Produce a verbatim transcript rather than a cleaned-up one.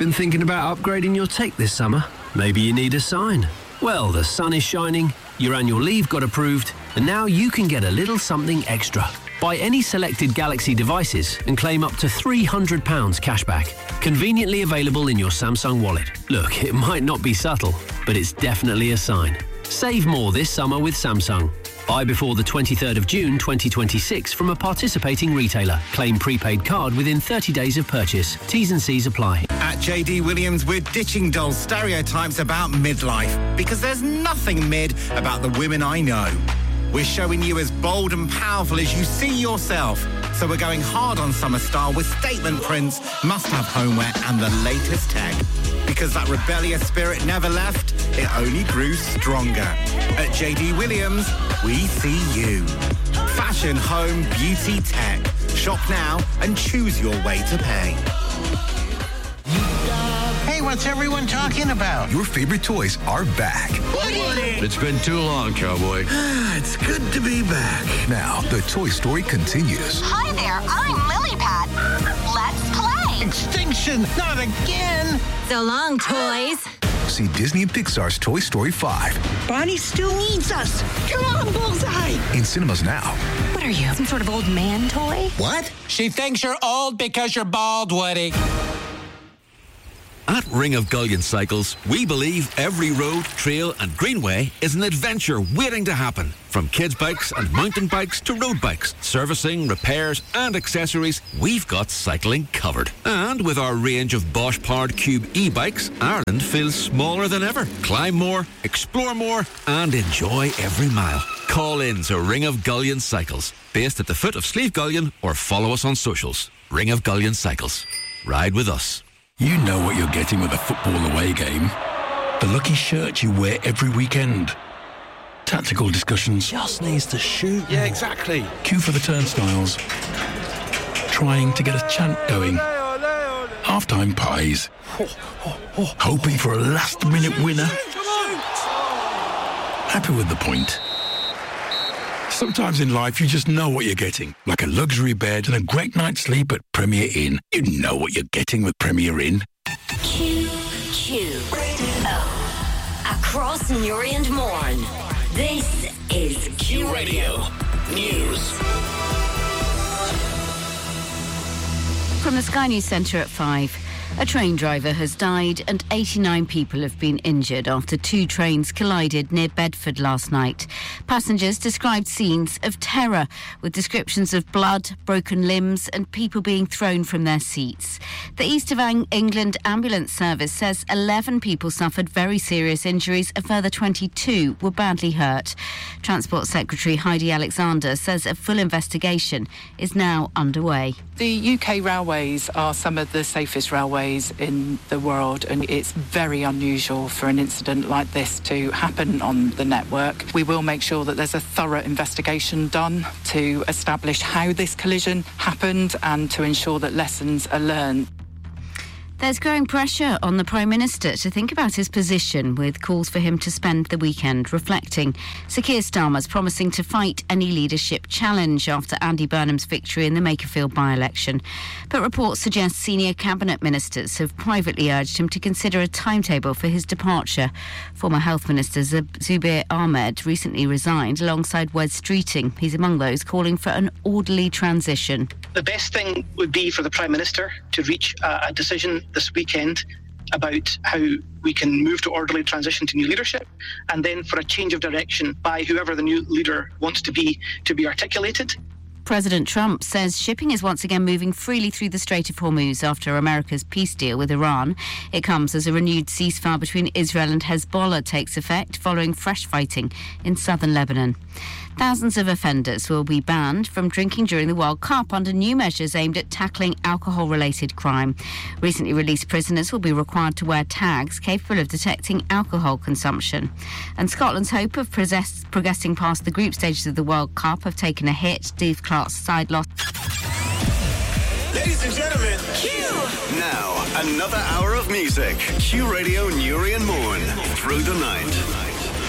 Been thinking about upgrading your tech this summer? Maybe you need a sign. Well, the sun is shining, your annual leave got approved, and now you can get a little something extra. Buy any selected Galaxy devices and claim up to three hundred pounds cashback. Conveniently available in your Samsung wallet. Look, it might not be subtle, but it's definitely a sign. Save more this summer with Samsung. Buy before the twenty-third of June twenty twenty-six from a participating retailer. Claim prepaid card within thirty days of purchase. T's and C's apply. At J D Williams, we're ditching dull stereotypes about midlife because there's nothing mid about the women I know. We're showing you as bold and powerful as you see yourself. So we're going hard on summer style with statement prints, must-have homeware and the latest tech. Because that rebellious spirit never left, it only grew stronger. At J D Williams, we see you. Fashion, home, beauty, tech. Shop now and choose your way to pay. Hey, what's everyone talking about? Your favorite toys are back. Woody! It's been too long, cowboy. It's good to be back. Now, the Toy Story continues. Hi there, I'm Lily Pad. Let's play. Extinction, not again. So long, toys. See Disney and Pixar's Toy Story five. Bonnie still needs us. Come on, Bullseye. In cinemas now. What are you, some sort of old man toy? What? She thinks you're old because you're bald, Woody. At Ring of Gullion Cycles, we believe every road, trail and greenway is an adventure waiting to happen. From kids' bikes and mountain bikes to road bikes, servicing, repairs and accessories, we've got cycling covered. And with our range of Bosch powered Cube e-bikes, Ireland feels smaller than ever. Climb more, explore more and enjoy every mile. Call in to Ring of Gullion Cycles, based at the foot of Slieve Gullion, or follow us on socials. Ring of Gullion Cycles. Ride with us. You know what you're getting with a football away game. The lucky shirt you wear every weekend. Tactical discussions. Just needs to shoot. Yeah, exactly. Queue for the turnstiles. Trying to get a chant going. Half-time pies. Hoping for a last-minute winner. Happy with the point. Sometimes in life, you just know what you're getting. Like a luxury bed and a great night's sleep at Premier Inn. You know what you're getting with Premier Inn. Q Q Radio. Across Newry and Mourne. This is Q Radio News. From the Sky News Centre at five. A train driver has died and eighty-nine people have been injured after two trains collided near Bedford last night. Passengers described scenes of terror with descriptions of blood, broken limbs and people being thrown from their seats. The East of England Ambulance Service says eleven people suffered very serious injuries. A further twenty-two were badly hurt. Transport Secretary Heidi Alexander says a full investigation is now underway. The U K railways are some of the safest railways in the world, and it's very unusual for an incident like this to happen on the network. We will make sure that there's a thorough investigation done to establish how this collision happened and to ensure that lessons are learned. There's growing pressure on the Prime Minister to think about his position, with calls for him to spend the weekend reflecting. Sir Keir Starmer's promising to fight any leadership challenge after Andy Burnham's victory in the Makerfield by-election. But reports suggest senior cabinet ministers have privately urged him to consider a timetable for his departure. Former Health Minister Zubair Ahmed recently resigned alongside Wes Streeting. He's among those calling for an orderly transition. The best thing would be for the Prime Minister to reach a, a decision this weekend about how we can move to orderly transition to new leadership, and then for a change of direction by whoever the new leader wants to be to be articulated. President Trump says shipping is once again moving freely through the Strait of Hormuz after America's peace deal with Iran. It comes as a renewed ceasefire between Israel and Hezbollah takes effect following fresh fighting in southern Lebanon. Thousands of offenders will be banned from drinking during the World Cup under new measures aimed at tackling alcohol-related crime. Recently released prisoners will be required to wear tags capable of detecting alcohol consumption. And Scotland's hope of progress- progressing past the group stages of the World Cup have taken a hit. Steve Clark's side lost. Ladies and gentlemen, Q! Now, another hour of music. Q Radio Newry and Mourne through the night.